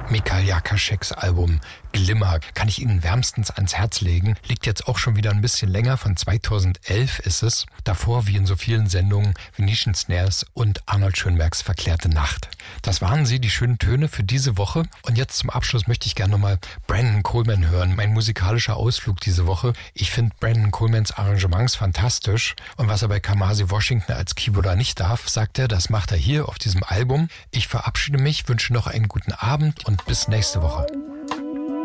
Michael Jakascheks Album Glimmer kann ich Ihnen wärmstens ans Herz legen. Liegt jetzt auch schon wieder ein bisschen länger, von 2011 ist es. Davor, wie in so vielen Sendungen, Venetian Snares und Arnold Schönbergs Verklärte Nacht. Das waren sie, die schönen Töne für diese Woche. Und jetzt zum Abschluss möchte ich gerne nochmal Brandon Coleman hören. Mein musikalischer Ausflug diese Woche. Ich finde Brandon Colemans Arrangements fantastisch. Und was er bei Kamasi Washington als Keyboarder nicht darf, sagt er, das macht er hier auf diesem Album. Ich verabschiede mich, wünsche noch einen guten Abend und bis nächste Woche.